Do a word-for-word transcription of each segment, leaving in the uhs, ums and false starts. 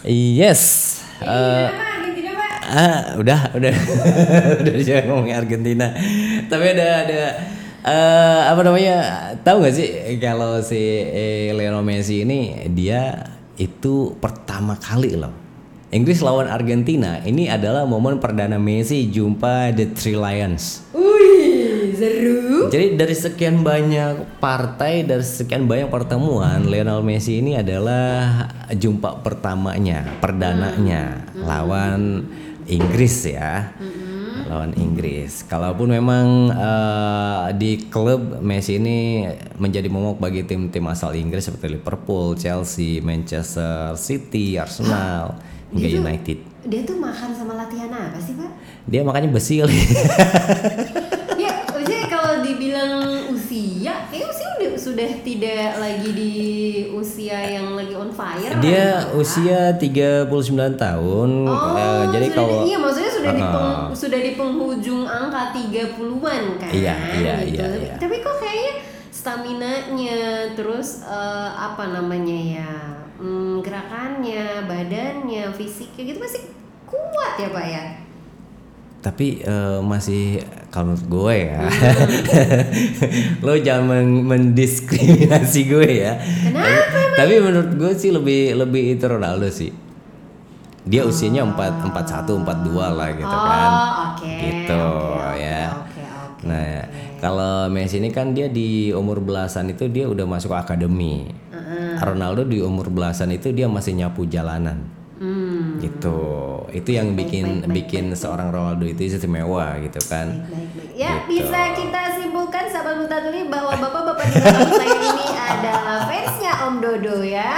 Yes. Eh, Eh, gimana Pak? Argentina Pak? ah, udah, udah, udah jangan ngomongin Argentina. Tapi ada ada eh, apa namanya? Tahu nggak sih kalau si eh, Lionel Messi ini dia itu pertama kali loh. Inggris lawan Argentina ini adalah momen perdana Messi jumpa The Three Lions. Wih, seru. Jadi dari sekian banyak partai, dari sekian banyak pertemuan, Lionel Messi ini adalah jumpa pertamanya, perdananya lawan Inggris ya, lawan Inggris. Kalaupun memang eh, di klub Messi ini menjadi momok bagi tim-tim asal Inggris seperti Liverpool, Chelsea, Manchester City, Arsenal, hingga Dia tuh- United. Dia tuh makan sama latihan apa sih Pak? Dia makanya besi kali. Ya, maksudnya kalau dibilang usia, kayak usia udah sudah tidak lagi di usia yang lagi on fire. Dia kan, Pak? usia tiga puluh sembilan tahun. Oh, eh, jadi sudah kalau di- iya maksudnya sudah di peng- Ah. sudah di penghujung angka tiga puluhan kan. Iya, iya, gitu. iya, Tapi, iya. tapi kok kayaknya stamina-nya terus eh, apa namanya ya? hmm, gerakannya, badannya, fisiknya gitu masih kuat ya, Pak ya? tapi eh, masih kalau menurut gue ya, lo jangan men- mendiskriminasi gue ya. Kenapa, Tapi menurut gue sih lebih lebih itu Ronaldo sih. Dia usianya empat empat satu empat dua lah gitu Oh, kan. oke, Gitu oke, oke, ya. oke, oke, Nah, kalau Messi ini kan dia di umur belasan itu dia udah masuk akademi. Ronaldo di umur belasan itu dia masih nyapu jalanan. Hmm. Gitu. Itu yang bikin bikin seorang Ronaldo itu istimewa gitu kan. Baik, baik. Ya, Gitu. bisa kita simpulkan sahabat Mutatuli bahwa bapak-bapak di belakang saya ini adalah fansnya Om Dodo ya.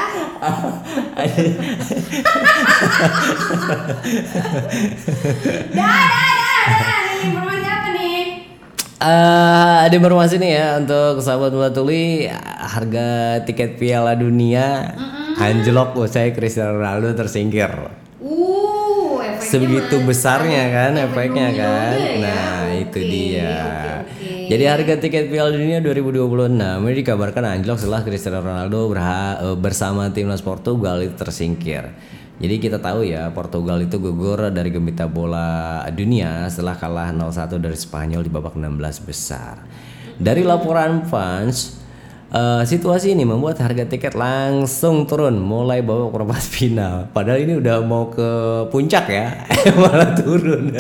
Dah, dah, dah, dah. Ini informasi apa nih? Eh, ada informasi nih ya untuk sahabat Bola Tuli, harga tiket Piala Dunia anjlok usai Cristiano Ronaldo tersingkir. Uh, efeknya Sebegitu mah- besarnya kan efek efeknya domino kan. juga ya. Nah, itu Oke, dia. oke, oke. Jadi harga tiket Piala Dunia dua ribu dua puluh enam ini dikabarkan anjlok setelah Cristiano Ronaldo berha- eh, bersama timnas Portugal itu tersingkir. Jadi kita tahu ya Portugal itu gugur dari gembita bola dunia setelah kalah nol satu dari Spanyol di babak enam belas besar. Dari laporan fans, eh, situasi ini membuat harga tiket langsung turun mulai babak perempat final. Padahal ini udah mau ke puncak ya, malah turun.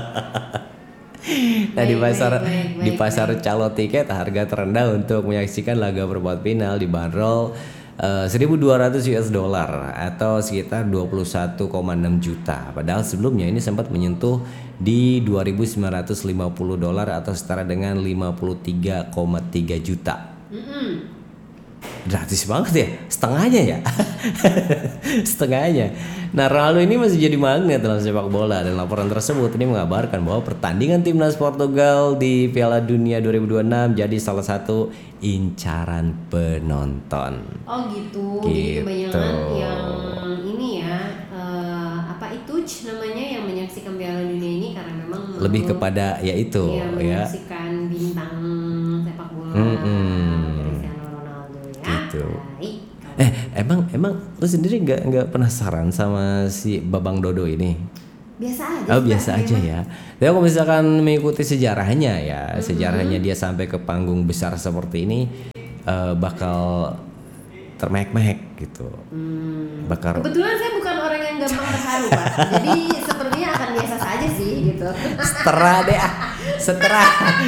Nah di Baik, pasar baik, baik, di baik, pasar calo tiket harga terendah untuk menyaksikan laga perempat final dibanderol eh, seribu dua ratus U S dollar atau sekitar dua puluh satu koma enam juta. Padahal sebelumnya ini sempat menyentuh di dua ribu sembilan ratus lima puluh dolar atau setara dengan lima puluh tiga koma tiga juta. Mm-mm. Gratis banget ya, setengahnya ya. Setengahnya. Nah Ronaldo ini masih jadi magnet dalam sepak bola dan laporan tersebut ini mengabarkan bahwa pertandingan timnas Portugal di Piala Dunia dua ribu dua puluh enam jadi salah satu incaran penonton. Oh gitu. Gitu. Jadi kebanyakan yang ini ya eh, apa itu namanya yang menyaksikan Piala Dunia ini karena memang Lebih mau- kepada ya itu Iya, ya. menyaksikan bintang sepak bola Mm-mm. Cristiano Ronaldo ya. Gitu. Baik. Eh emang emang lu sendiri nggak nggak penasaran sama si Babang Dodo ini? Biasa aja. Oh sih, biasa Pak, aja memang. ya. Tapi kalau misalkan mengikuti sejarahnya ya, sejarahnya dia sampai ke panggung besar seperti ini eh, bakal termehek-mehek gitu. Hmm. Bakal Kebetulan saya bukan orang yang gampang terharu, Pak. Jadi sepertinya akan biasa saja sih gitu. setera deh, ah. setera.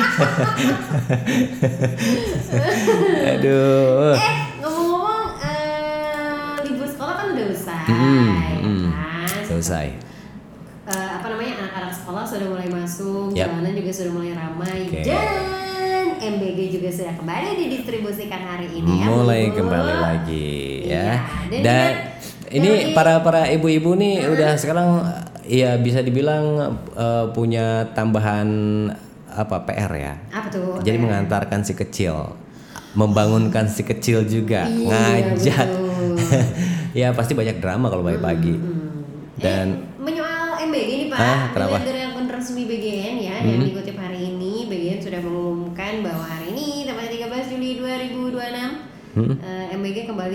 Aduh. Eh, ngomong-ngomong eh, libur sekolah kan udah usai. Hmm, hmm. Kan? Selesai. Eh, apa namanya anak-anak sekolah sudah mulai masuk, Yap. jalanan juga sudah mulai ramai Oke. dan M B G juga sudah kembali didistribusikan hari ini ya. Mulai Bu. kembali lagi ya. Iya, dan Dan juga- ini dari- para para ibu-ibu nih udah sekarang ya bisa dibilang eh, punya tambahan apa P R ya. Apa tuh? Jadi Eh, mengantarkan si kecil, membangunkan si kecil juga, Iya, ngajak. betul. Ya pasti banyak drama kalau pagi-pagi. Hmm. Dan eh, menyoal M B G nih Pak, Ah, kenapa? Dilihat dari akun resmi B G N ya yang dikutip hari ini, B G N sudah mengumumkan bahwa hari ini tanggal tiga belas Juli dua ribu dua puluh enam Hmm. eh, M B G kembali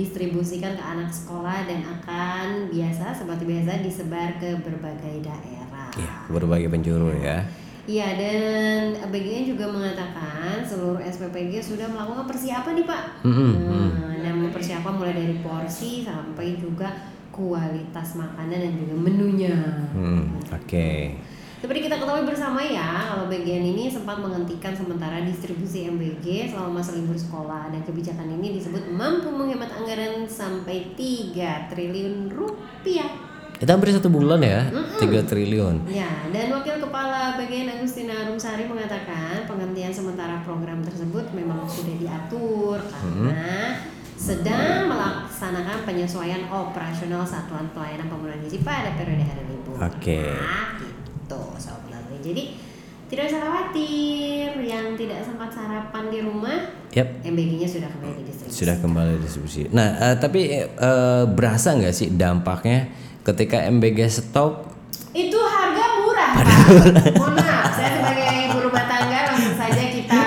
didistribusikan ke anak sekolah dan akan biasa seperti biasa disebar ke berbagai daerah. Ya, berbagai penjuru ya. Iya, dan B G N juga mengatakan seluruh S P P G sudah melakukan persiapan nih Pak. Mm-hmm. Nah, dan persiapan mulai dari porsi sampai juga kualitas makanan dan juga menunya. Hmm, Oke. Okay. Seperti kita ketahui bersama ya, kalau B G N ini sempat menghentikan sementara distribusi M B G selama masa libur sekolah, dan kebijakan ini disebut mampu menghemat anggaran sampai tiga triliun rupiah. Itu hampir satu bulan ya, Mm-mm. tiga triliun. Ya, dan Wakil Kepala B G N Agustina Rumsari mengatakan penghentian sementara program tersebut memang sudah diatur karena mm-hmm. sedang melaksanakan penyesuaian operasional satuan pelayanan pembunuhan gizi pada periode hari libur. Oke. Okay. Nah, gitu, sobat. Jadi tidak usah khawatir, yang tidak sempat sarapan di rumah, yep. M B G-nya sudah kembali didistribusi. Sudah kembali distribusi. Nah, uh, tapi uh, berasa nggak sih dampaknya ketika M B G stop? Itu harga murah, Pak. Mohon maaf, saya sebagai ibu rumah tangga langsung saja kita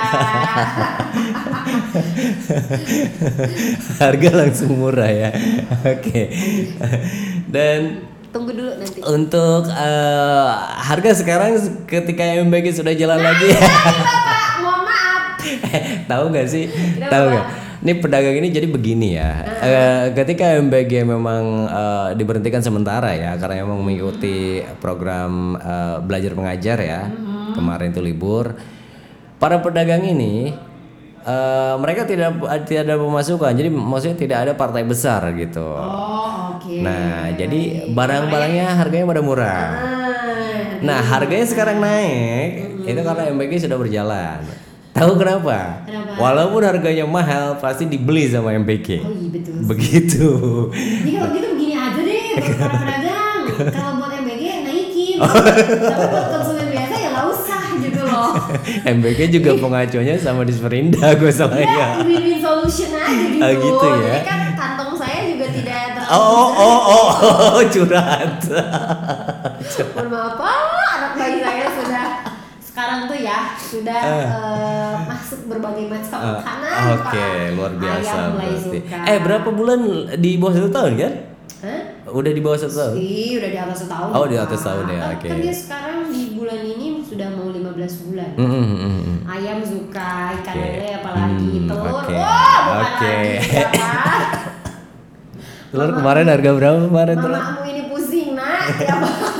harga langsung murah ya. Oke. Okay. Dan tunggu dulu nanti. Untuk uh, harga sekarang ketika M B G sudah jalan nah, lagi. Bapak, mohon maaf. Tahu nggak sih? Tahu nggak? Ini pedagang ini jadi begini ya. Uh-huh. Uh, ketika M B G memang uh, diberhentikan sementara ya, karena memang mengikuti program uh, belajar mengajar ya. Uh-huh. Kemarin itu libur. Para pedagang ini uh, mereka tidak tidak ada pemasukan, jadi maksudnya tidak ada partai besar gitu. Oh, oke. Okay. Nah, jadi barang-barangnya harganya pada murah. Ah, nah, harganya sekarang naik, mm-hmm. itu karena M B G sudah berjalan. Tahu kenapa? Kenapa? Walaupun harganya mahal, pasti dibeli sama M B G. Oh iya betul. Begitu. Jadi kalau gitu begini aja deh, buat para pedagang. Kalau buat M B G naikin, tapi buat konsumen biasa ya nggak usah gitu loh. M B G juga pengacuannya sama Disperinda gue soalnya. Ya, win-win solution aja gitu. Oh, gitu ya. Jadi kan kantong saya juga tidak terlalu Oh oh oh oh, oh curhat. Mohon maaf, oh, anak bayi saya sudah sekarang tuh ya sudah uh. Uh, masuk berbagai macam uh, makanan. Oke, okay, luar biasa berarti. Suka. Eh berapa bulan di bawah satu tahun kan? Hah? Udah di bawah satu tahun? Iya, udah di atas satu tahun. Oh, di atas tahun ya, oke. Okay. Kan dia sekarang di bulan ini sudah mau lima belas bulan. Mm-hmm. Ayam suka, ikan okay. lele apalagi, mm, telur. Okay. Wah, bukan okay. lagi. Telur kemarin harga berapa kemarin telur? Mamamu ini pusing, Nak. Ya,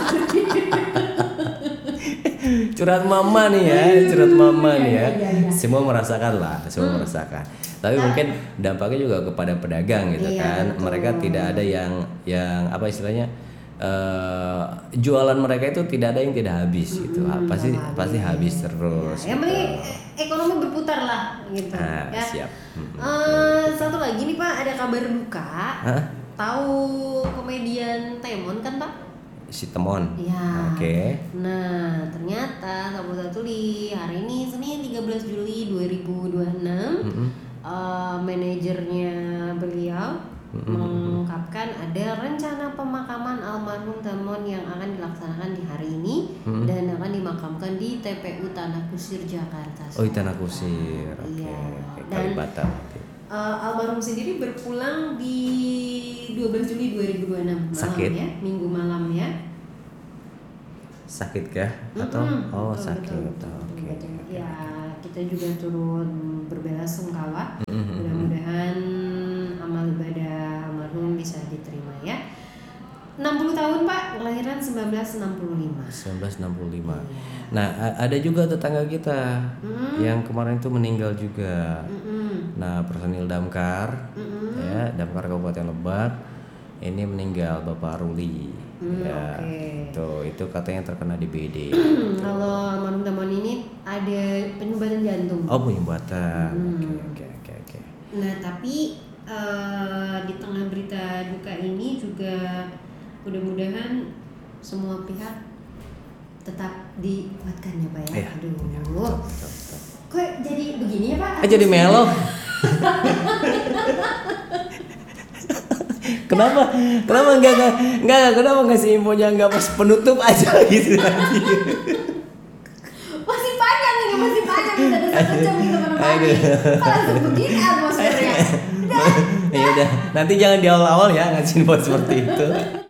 curhat mama nih ya, curhat mama nih ya. Semua merasakan lah, semua hmm. merasakan. Tapi nah, mungkin dampaknya juga kepada pedagang gitu iya, kan. Betul. Mereka tidak ada yang yang apa istilahnya uh, jualan mereka itu tidak ada yang tidak habis gitu. Hmm, pasti habis. pasti habis terus. Ya, yang penting ekonomi berputar lah gitu. Nah, ya. Siap. Hmm. Uh, satu lagi nih Pak, ada kabar duka. Hah? Tahu komedian Temon kan Pak? Si Temon. Ya. Oke. Okay. Nah, ternyata Sahabat Tuli hari ini Senin tiga belas Juli dua ribu dua puluh enam mm-hmm. uh, manajernya beliau mm-hmm. mengungkapkan ada rencana pemakaman almarhum Temon yang akan dilaksanakan di hari ini mm-hmm. dan akan dimakamkan di T P U Tanah Kusir Jakarta. Oh, di Tanah Kusir. Oke. Okay. Iya. Okay. Dan Kalibata. Uh, almarhum sendiri berpulang di dua belas Juli dua ribu dua puluh enam malam. Sakit? Ya, minggu malam ya. Sakit kah? Atau mm-hmm. oh betul, sakit. Betul, betul, Oke. Okay. Ya, kita juga turun berbela-sungkawa. Mm-hmm. Mudah-mudahan amal ibadah almarhum bisa diterima ya. enam puluh tahun Pak, kelahiran seribu sembilan ratus enam puluh lima. seribu sembilan ratus enam puluh lima. Iya. Nah, ada juga tetangga kita mm-hmm. yang kemarin itu meninggal juga. Mm-hmm. Nah, personil damkar mm-hmm. ya, damkar Kabupaten Lebak ini meninggal Bapak Ruli. Mm, ya, okay. Tuh, itu katanya terkena D B D. Kalau almarhum Temon ini ada penyumbatan jantung. Oh, penyumbatan. Oke, mm. oke, oke, oke. Nah, tapi uh, di tengah berita duka ini juga mudah-mudahan semua pihak tetap dikuatkan ya Pak ya. Iya, Aduh. Ya, betul, betul, betul. Kok jadi begini ya Pak? Eh, jadi melo. Kenapa? Kenapa enggak enggak enggak kenapa ngasih infonya enggak pas penutup aja gitu nanti. Masih panjang ini, masih panjang bisa ada satu jam gitu menemani. Kalau langsung begini atmosfernya. Udah. Ya udah, nanti jangan di awal-awal ya ngasih info seperti itu.